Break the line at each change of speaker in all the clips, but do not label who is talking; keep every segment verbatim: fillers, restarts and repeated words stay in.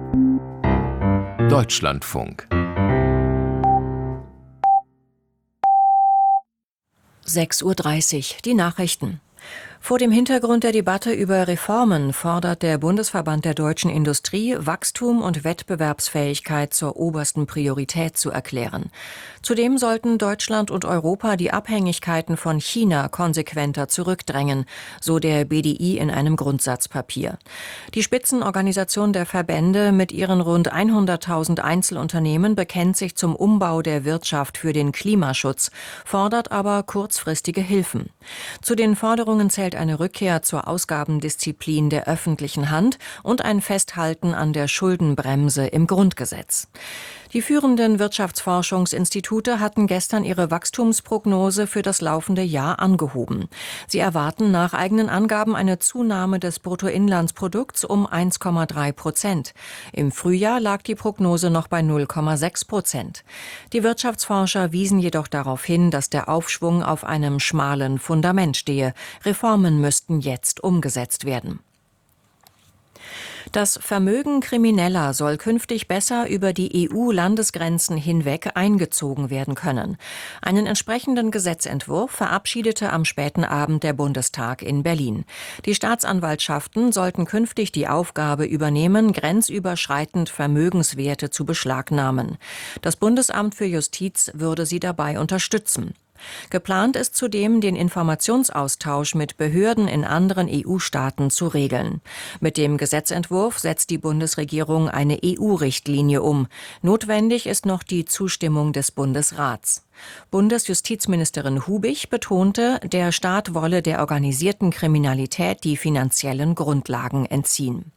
Deutschlandfunk.
sechs Uhr dreißig, die Nachrichten. Vor dem Hintergrund der Debatte über Reformen fordert der Bundesverband der deutschen Industrie, Wachstum und Wettbewerbsfähigkeit zur obersten Priorität zu erklären. Zudem sollten Deutschland und Europa die Abhängigkeiten von China konsequenter zurückdrängen, so der B D I in einem Grundsatzpapier. Die Spitzenorganisation der Verbände mit ihren rund hunderttausend Einzelunternehmen bekennt sich zum Umbau der Wirtschaft für den Klimaschutz, fordert aber kurzfristige Hilfen. Zu den Forderungen zählt eine Rückkehr zur Ausgabendisziplin der öffentlichen Hand und ein Festhalten an der Schuldenbremse im Grundgesetz. Die führenden Wirtschaftsforschungsinstitute hatten gestern ihre Wachstumsprognose für das laufende Jahr angehoben. Sie erwarten nach eigenen Angaben eine Zunahme des Bruttoinlandsprodukts um eins Komma drei Prozent. Im Frühjahr lag die Prognose noch bei null Komma sechs Prozent. Die Wirtschaftsforscher wiesen jedoch darauf hin, dass der Aufschwung auf einem schmalen Fundament stehe. Reformen müssten jetzt umgesetzt werden. Das Vermögen Krimineller soll künftig besser über die E U-Landesgrenzen hinweg eingezogen werden können. Einen entsprechenden Gesetzentwurf verabschiedete am späten Abend der Bundestag in Berlin. Die Staatsanwaltschaften sollten künftig die Aufgabe übernehmen, grenzüberschreitend Vermögenswerte zu beschlagnahmen. Das Bundesamt für Justiz würde sie dabei unterstützen. Geplant ist zudem, den Informationsaustausch mit Behörden in anderen E U-Staaten zu regeln. Mit dem Gesetzentwurf setzt die Bundesregierung eine E U-Richtlinie um. Notwendig ist noch die Zustimmung des Bundesrats. Bundesjustizministerin Hubich betonte, der Staat wolle der organisierten Kriminalität die finanziellen Grundlagen entziehen.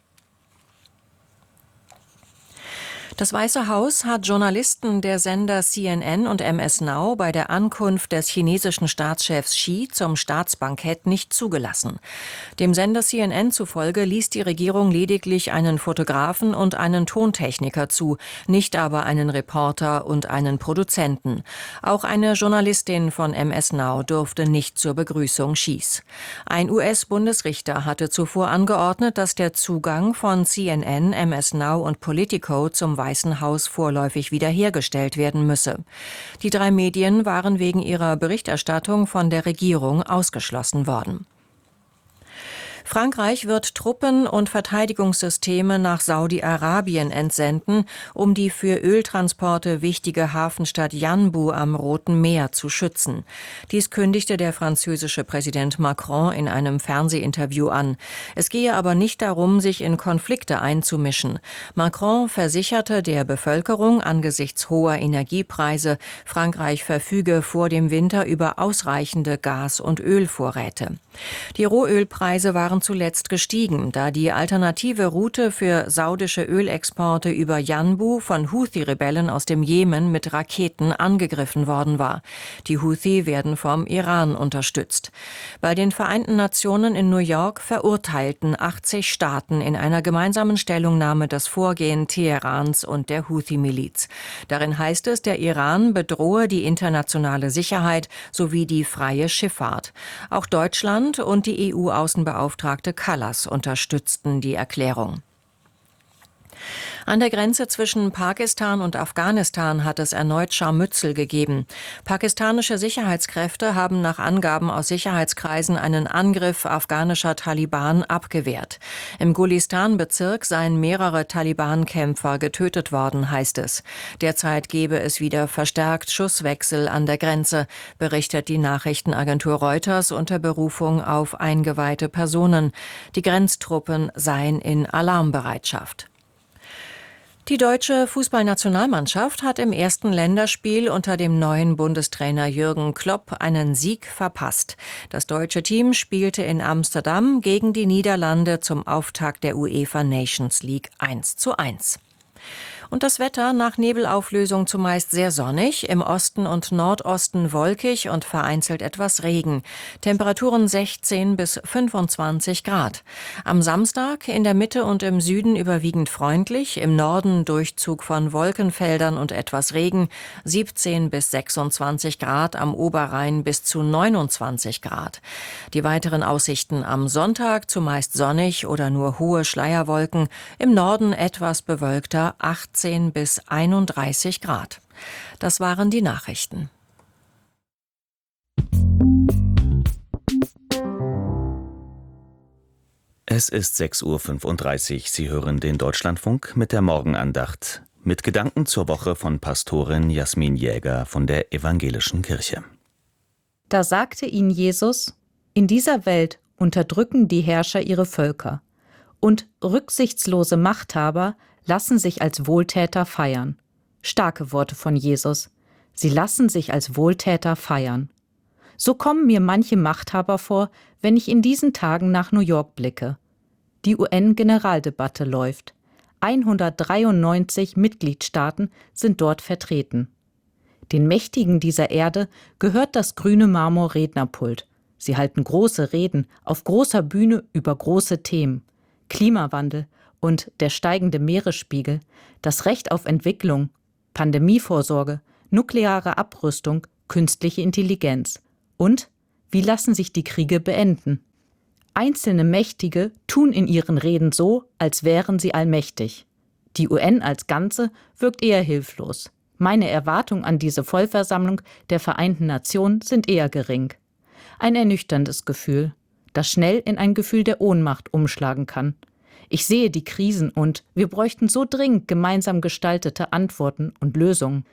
Das Weiße Haus hat Journalisten der Sender C N N und M S Now bei der Ankunft des chinesischen Staatschefs Xi zum Staatsbankett nicht zugelassen. Dem Sender C N N zufolge ließ die Regierung lediglich einen Fotografen und einen Tontechniker zu, nicht aber einen Reporter und einen Produzenten. Auch eine Journalistin von M S Now durfte nicht zur Begrüßung Xis. Ein U S-Bundesrichter hatte zuvor angeordnet, dass der Zugang von C N N, M S Now und Politico zum Weißen Haus vorläufig wiederhergestellt werden müsse. Die drei Medien waren wegen ihrer Berichterstattung von der Regierung ausgeschlossen worden. Frankreich wird Truppen und Verteidigungssysteme nach Saudi-Arabien entsenden, um die für Öltransporte wichtige Hafenstadt Yanbu am Roten Meer zu schützen. Dies kündigte der französische Präsident Macron in einem Fernsehinterview an. Es gehe aber nicht darum, sich in Konflikte einzumischen. Macron versicherte der Bevölkerung angesichts hoher Energiepreise, Frankreich verfüge vor dem Winter über ausreichende Gas- und Ölvorräte. Die Rohölpreise waren zuletzt gestiegen, da die alternative Route für saudische Ölexporte über Yanbu von Houthi-Rebellen aus dem Jemen mit Raketen angegriffen worden war. Die Houthi werden vom Iran unterstützt. Bei den Vereinten Nationen in New York verurteilten achtzig Staaten in einer gemeinsamen Stellungnahme das Vorgehen Teherans und der Houthi-Miliz. Darin heißt es, der Iran bedrohe die internationale Sicherheit sowie die freie Schifffahrt. Auch Deutschland und die E U-Außenbeauftragte Kallas unterstützten die Erklärung. An der Grenze zwischen Pakistan und Afghanistan hat es erneut Scharmützel gegeben. Pakistanische Sicherheitskräfte haben nach Angaben aus Sicherheitskreisen einen Angriff afghanischer Taliban abgewehrt. Im Gulistan-Bezirk seien mehrere Taliban-Kämpfer getötet worden, heißt es. Derzeit gebe es wieder verstärkt Schusswechsel an der Grenze, berichtet die Nachrichtenagentur Reuters unter Berufung auf eingeweihte Personen. Die Grenztruppen seien in Alarmbereitschaft. Die deutsche Fußballnationalmannschaft hat im ersten Länderspiel unter dem neuen Bundestrainer Jürgen Klopp einen Sieg verpasst. Das deutsche Team spielte in Amsterdam gegen die Niederlande zum Auftakt der UEFA Nations League eins zu eins. Und das Wetter nach Nebelauflösung zumeist sehr sonnig, im Osten und Nordosten wolkig und vereinzelt etwas Regen. Temperaturen sechzehn bis fünfundzwanzig Grad. Am Samstag in der Mitte und im Süden überwiegend freundlich, im Norden Durchzug von Wolkenfeldern und etwas Regen, siebzehn bis sechsundzwanzig Grad, am Oberrhein bis zu neunundzwanzig Grad. Die weiteren Aussichten am Sonntag zumeist sonnig oder nur hohe Schleierwolken, im Norden etwas bewölkter, achtzehn bis einunddreißig Grad. Das waren die Nachrichten.
Es ist sechs Uhr fünfunddreißig. Sie hören den Deutschlandfunk mit der Morgenandacht. Mit Gedanken zur Woche von Pastorin Jasmin Jäger von der Evangelischen Kirche.
Da sagte ihnen Jesus: In dieser Welt unterdrücken die Herrscher ihre Völker, und rücksichtslose Machthaber lassen sich als Wohltäter feiern. Starke Worte von Jesus. Sie lassen sich als Wohltäter feiern. So kommen mir manche Machthaber vor, wenn ich in diesen Tagen nach New York blicke. Die U N-Generaldebatte läuft. hundertdreiundneunzig Mitgliedstaaten sind dort vertreten. Den Mächtigen dieser Erde gehört das grüne Marmor-Rednerpult. Sie halten große Reden auf großer Bühne über große Themen. Klimawandel und der steigende Meeresspiegel, das Recht auf Entwicklung, Pandemievorsorge, nukleare Abrüstung, künstliche Intelligenz. Und wie lassen sich die Kriege beenden? Einzelne Mächtige tun in ihren Reden so, als wären sie allmächtig. Die U N als Ganze wirkt eher hilflos. Meine Erwartungen an diese Vollversammlung der Vereinten Nationen sind eher gering. Ein ernüchterndes Gefühl, das schnell in ein Gefühl der Ohnmacht umschlagen kann. Ich sehe die Krisen und wir bräuchten so dringend gemeinsam gestaltete Antworten und Lösungen.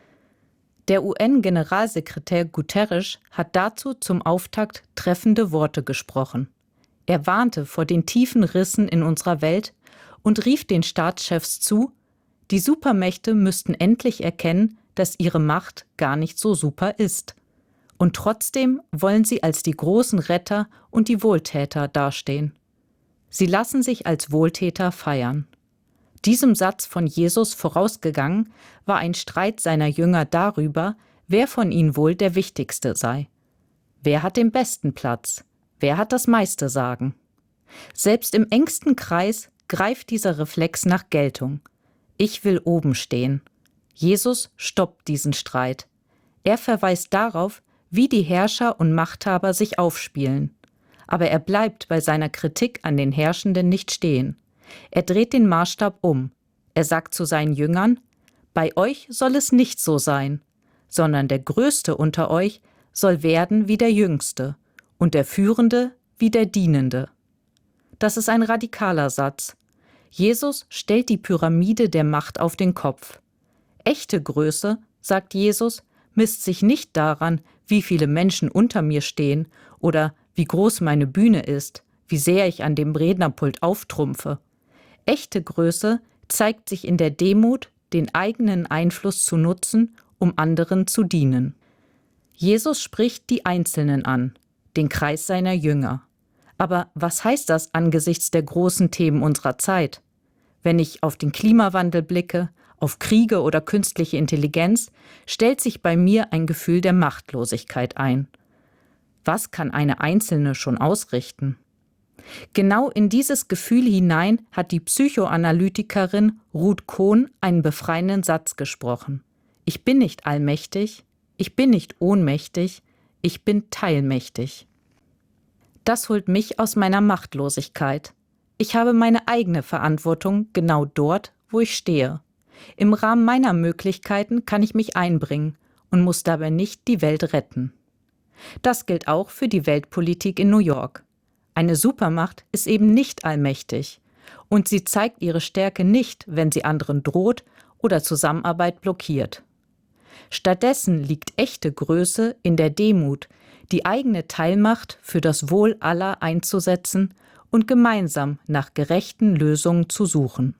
Der U N-Generalsekretär Guterres hat dazu zum Auftakt treffende Worte gesprochen. Er warnte vor den tiefen Rissen in unserer Welt und rief den Staatschefs zu, die Supermächte müssten endlich erkennen, dass ihre Macht gar nicht so super ist. Und trotzdem wollen sie als die großen Retter und die Wohltäter dastehen. Sie lassen sich als Wohltäter feiern. Diesem Satz von Jesus vorausgegangen war ein Streit seiner Jünger darüber, wer von ihnen wohl der Wichtigste sei. Wer hat den besten Platz? Wer hat das meiste Sagen? Selbst im engsten Kreis greift dieser Reflex nach Geltung. Ich will oben stehen. Jesus stoppt diesen Streit. Er verweist darauf, wie die Herrscher und Machthaber sich aufspielen. Aber er bleibt bei seiner Kritik an den Herrschenden nicht stehen. Er dreht den Maßstab um. Er sagt zu seinen Jüngern: Bei euch soll es nicht so sein, sondern der Größte unter euch soll werden wie der Jüngste und der Führende wie der Dienende. Das ist ein radikaler Satz. Jesus stellt die Pyramide der Macht auf den Kopf. Echte Größe, sagt Jesus, misst sich nicht daran, wie viele Menschen unter mir stehen oder wie groß meine Bühne ist, wie sehr ich an dem Rednerpult auftrumpfe. Echte Größe zeigt sich in der Demut, den eigenen Einfluss zu nutzen, um anderen zu dienen. Jesus spricht die Einzelnen an, den Kreis seiner Jünger. Aber was heißt das angesichts der großen Themen unserer Zeit? Wenn ich auf den Klimawandel blicke, auf Kriege oder künstliche Intelligenz, stellt sich bei mir ein Gefühl der Machtlosigkeit ein. Was kann eine Einzelne schon ausrichten? Genau in dieses Gefühl hinein hat die Psychoanalytikerin Ruth Cohn einen befreienden Satz gesprochen. Ich bin nicht allmächtig, ich bin nicht ohnmächtig, ich bin teilmächtig. Das holt mich aus meiner Machtlosigkeit. Ich habe meine eigene Verantwortung genau dort, wo ich stehe. Im Rahmen meiner Möglichkeiten kann ich mich einbringen und muss dabei nicht die Welt retten. Das gilt auch für die Weltpolitik in New York. Eine Supermacht ist eben nicht allmächtig und sie zeigt ihre Stärke nicht, wenn sie anderen droht oder Zusammenarbeit blockiert. Stattdessen liegt echte Größe in der Demut, die eigene Teilmacht für das Wohl aller einzusetzen und gemeinsam nach gerechten Lösungen zu suchen.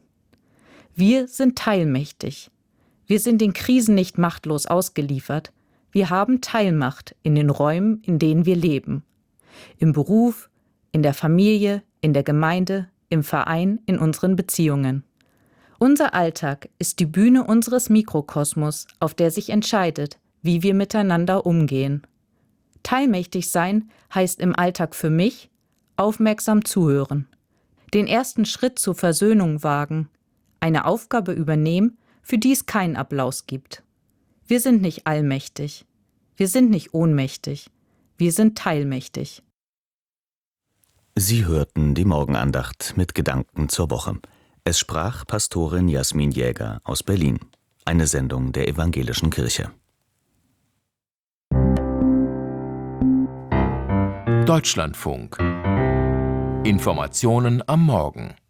Wir sind teilmächtig. Wir sind den Krisen nicht machtlos ausgeliefert. Wir haben Teilmacht in den Räumen, in denen wir leben. Im Beruf, in der Familie, in der Gemeinde, im Verein, in unseren Beziehungen. Unser Alltag ist die Bühne unseres Mikrokosmos, auf der sich entscheidet, wie wir miteinander umgehen. Teilmächtig sein heißt im Alltag für mich, aufmerksam zuhören, den ersten Schritt zur Versöhnung wagen, eine Aufgabe übernehmen, für die es keinen Applaus gibt. Wir sind nicht allmächtig, wir sind nicht ohnmächtig, wir sind teilmächtig.
Sie hörten die Morgenandacht mit Gedanken zur Woche. Es sprach Pastorin Jasmin Jäger aus Berlin. Eine Sendung der Evangelischen Kirche.
Deutschlandfunk. Informationen am Morgen.